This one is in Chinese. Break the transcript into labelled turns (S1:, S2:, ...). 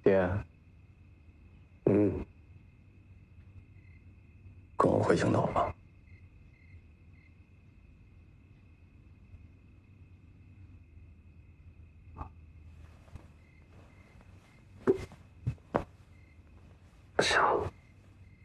S1: 爹，
S2: 跟我回青岛吧。
S1: 行。